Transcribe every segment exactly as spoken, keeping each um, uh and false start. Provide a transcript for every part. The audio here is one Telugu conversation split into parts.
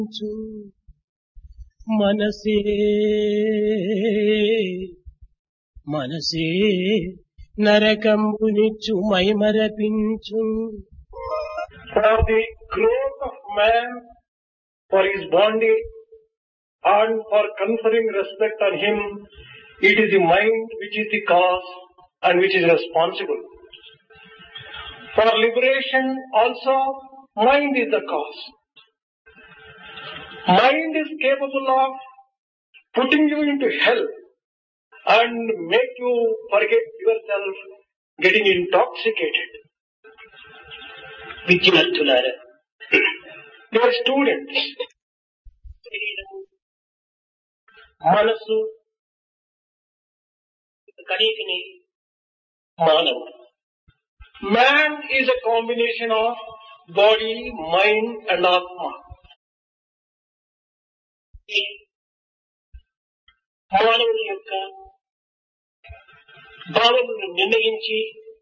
మనసే మనసే నరకంబునిచ్చు మైమరపించు. For the growth of man, for his bondage, and for conferring respect on him, it is the mind which is the cause and which is responsible. For liberation also, mind is the cause. Mind is capable of putting you into hell and make you forget yourself, getting intoxicated. విద్యార్థులారా, They are students. శరీరము, మనసు కలిగిన మానవుడు. Man is a combination of body, mind and Atma. ఈ మానవుని యొక్క భావములను నిర్ణయించి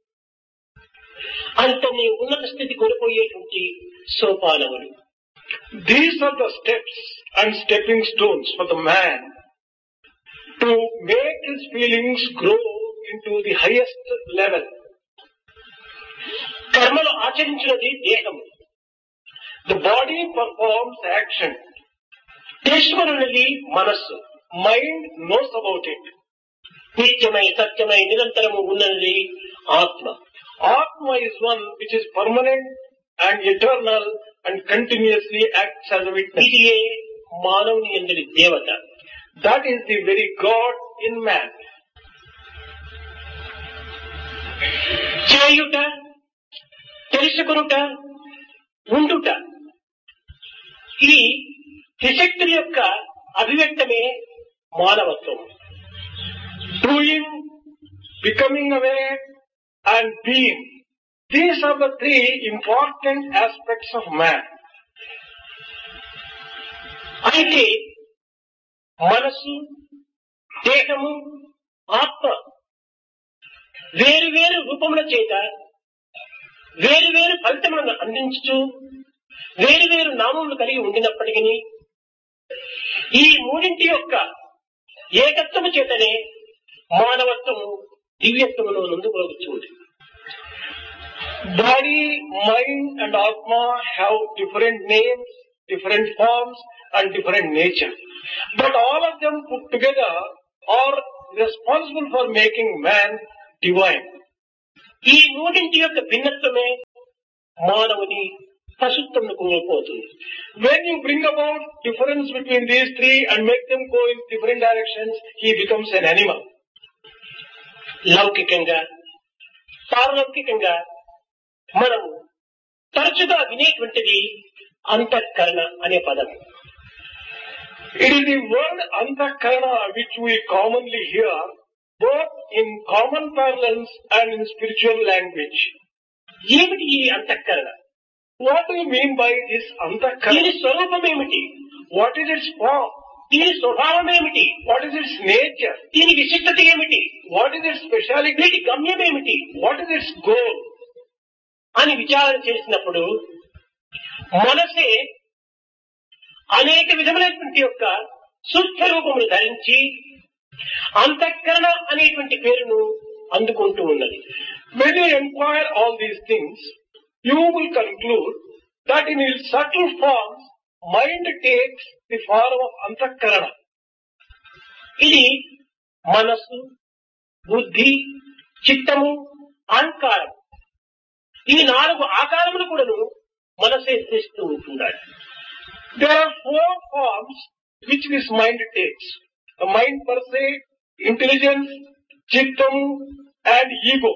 అంతని ఉన్నత స్థితి కొనిపోయేటువంటి సోపానములు. These are the steps and stepping stones for the man to make his feelings grow into the highest level. కర్మలు ఆచరించినది దేహము. The body performs action. తెలుసుకున్నది మనస్సు. Mind knows about it. నిత్యమై సత్యమై నిరంతరము ఉన్నది ఆత్మ. Atma is one which is permanent and eternal and continuously acts as a witness. ఇదియే మానవుని యందలి దేవత. That is the very God in man. చేయుట, తెలుసుకొనుట, ఉండుట, ఇది త్రిశక్తుల యొక్క అభివ్యక్తమే మానవత్వం. Doing, becoming aware and being. These are the three important aspects of man. అయితే మనసు, దేహము, ఆత్మ వేరు వేరు రూపముల చేత వేరు వేరు ఫలితములను అందించుతూ వేరు వేరు నామములు కలిగి ఉండినప్పటికీ ఈ మూడింటి యొక్క ఏకత్వము చేతనే మానవత్వము దివ్యత్వములో నందుకోవచ్చు. Body, mind and Atma have different names, different forms and different nature. But all of them put together are responsible for making man divine. ఈ మూడింటి యొక్క భిన్నత్వమే మానవుని పశుత్వమును కోల్పోతుంది. When you bring about difference between these three and make them go in different directions, he becomes an animal. లౌకికంగా, పారలౌకికంగా మనము తరచుగా వినేటువంటిది అంతఃకరణ అనే పదం. It is the word Antakarana which we commonly hear both in common parlance and in spiritual language. ఏమిటి ఈ అంతఃకరణ? What do you mean by this దీని Antakarana? స్వరూపం ఏమిటి? What is its form? దీని స్వభావం ఏమిటి? What is its nature? దీని విశిష్టత ఏమిటి? What is its speciality? వీటి గమ్యం ఏమిటి What is its goal? అని విచారణ చేసినప్పుడు మనసే అనేక విధములైనటువంటి యొక్క సూక్ష్మ రూపములు ధరించి అంతఃకరణ అనేటువంటి పేరును అందుకుంటూ ఉన్నది. When you inquire all these things, you will conclude that in its subtle forms, mind takes the form of Antakarana. ఇది మనస్సు, బుద్ధి, చిత్తము, అహంకారం, ఈ నాలుగు ఆకారములు కూడాను మనసే ధరిస్తూ ఉంటున్నాడు. There are four forms which this mind takes. The mind per se, intelligence, chittam and ego.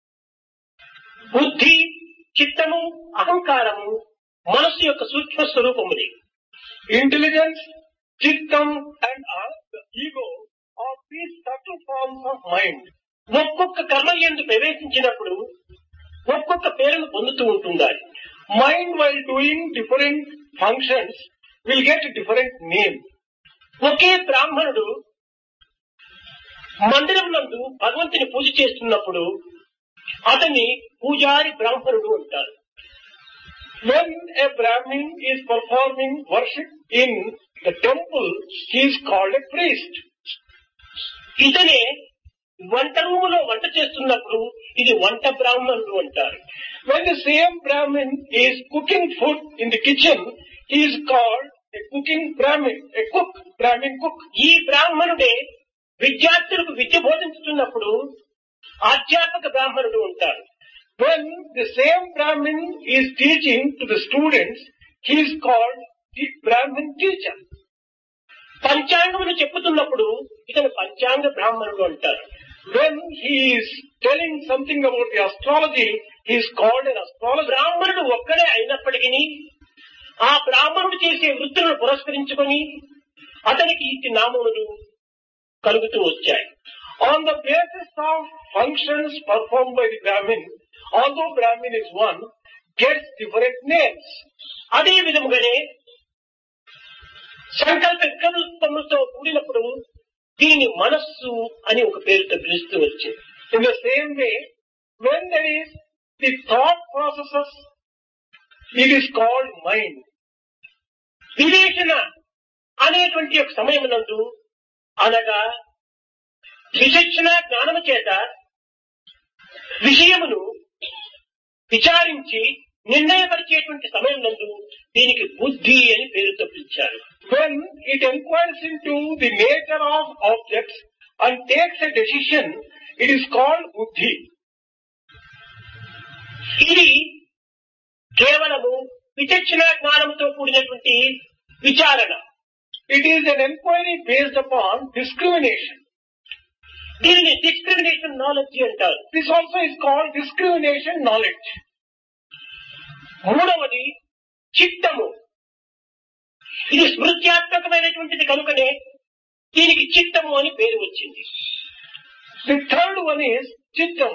బుద్ధి, చిత్తము, అహంకారము మనస్సు యొక్క సూక్ష్మ స్వరూపముది. Intelligence, chittam and uh, the ego are these subtle forms of mind. ఒక్కొక్క కర్మ యందు ప్రవేశించినప్పుడు ఒక్కొక్క పేరును పొందుతూ ఉంటుండాలి. Mind while doing different functions will get a different name. ఒకే బ్రాహ్మణుడు మందిరం నందు భగవంతుని పూజ చేస్తున్నప్పుడు అతన్ని పూజారి బ్రాహ్మణుడు అంటారు. When a Brahmin is performing worship in the temple, he is called a priest. ఇతనే వంట రూములో వంట చేస్తున్నప్పుడు ఇది వంట బ్రాహ్మణుడు అంటారు. When the same Brahmin is cooking food in the kitchen, he is called a cooking Brahmin, a cook, Brahmin cook. ఈ బ్రాహ్మణుడే విద్యార్థులకు విద్య బోధించుతున్నప్పుడు అధ్యాపక బ్రాహ్మణుడు ఉంటారు. When the same Brahmin is teaching to the students, he is called the Brahmin teacher. పంచాంగములు చెప్పుతున్నప్పుడు ఇతను పంచాంగ బ్రాహ్మణుడు అంటారు. When he is telling something about the astrology, he is called an astrologer. బ్రాహ్మణుడు ఒక్కడే అయినప్పటికీ ఆ బ్రాహ్మణుడు చేసే వృత్తులను పురస్కరించుకొని అతనికి ఈ నామములు కలుగుతూ వచ్చాయి. On the basis of functions performed by the Brahmin, although Brahmin is one, gets different names. అదే విధముగానే సంకల్ప వికల్పములతో కూడినప్పుడు దీనిని మనస్సు అని ఒక పేరుతో పిలుస్తూ వచ్చింది. In the same way, when there is the thought processes, it is called mind. వివేచన అనేటువంటి ఒక సమయమునందు అనగా విచక్షణ జ్ఞానము చేత విషయమును విచారించి నిర్ణయపరిచేటువంటి సమయం నందు దీనికి బుద్ధి అని పేరుతో పిలిచారు. When it inquires into the nature of objects and takes a decision, it is called buddhi. ఇది కేవలము విచక్షణ జ్ఞానముతో కూడినటువంటి విచారణ. It is an inquiry based upon discrimination. దీనిని డిస్క్రిమినేషన్ నాలెడ్జ్ అంటారు. This also is called discrimination knowledge. మూడవది చిత్తము. ఇది స్మృత్యాత్మకమైనటువంటిది కనుకనే దీనికి చిత్తము అని పేరు వచ్చింది. The third one is chittam.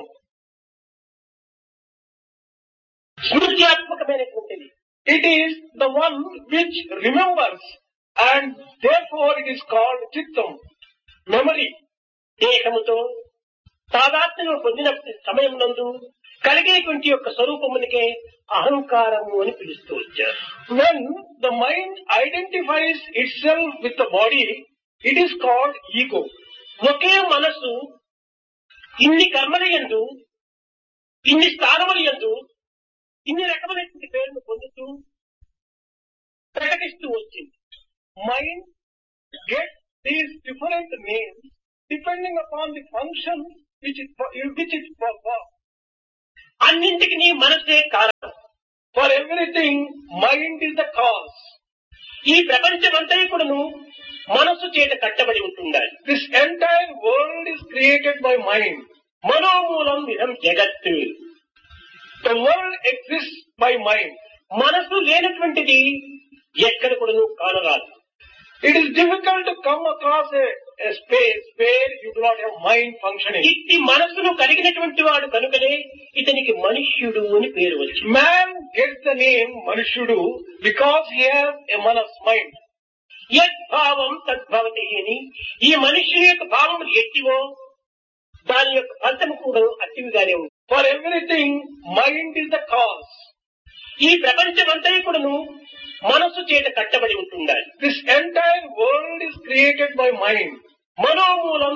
స్మృత్యాత్మకమైనటువంటిది. It is the one which remembers and therefore it is called chittam. Memory. దేహముతో తాదాత్మ్యం పొందిన సమయం నందు కలిగేటువంటి యొక్క స్వరూపమునికే అహంకారము అని పిలుస్తూ వచ్చారు. When the mind identifies itself with the body, it is called ego. ఒకే మనసు ఇన్ని కర్మల యందు ఇన్ని స్థానముల యందు ఇన్ని రకమైనటువంటి పేర్లు పొందుతూ ప్రకటిస్తూ వచ్చింది. Mind gets these different names depending upon the function which it, which it performs. అన్నింటికి మనసే కారణం. For everything, mind is the cause. ఈ ప్రపంచమంతా కూడాను మనస్సు చేత కట్టబడి ఉంటుండాలి. This entire world is created by mind. మనోమూలం ఇదం జగత్. The world exists by mind. మనసు లేనటువంటిది ఎక్కడ కూడాను కానరాదు. It is difficult to come across a, a space where you do not have mind functioning. ఇట్టి మనసును కలిగినటువంటి వాడు కనుకనే ఇతనికి మనుష్యుడు అని పేరు వచ్చింది. Man gets the name Manushudu because he has a manas mind. యద్భావం తద్భవతి అని ఈ మనుష్యుని యొక్క భావం ఎట్టివో దాని యొక్క ఫలితం కూడా అట్టివిగానే ఉంది. For everything, mind is the cause. ఈ ప్రపంచమంతా కూడాను మనస్సు చేత కట్టబడి ఉంటుండాలి. This entire world is created by mind. మనోమూలం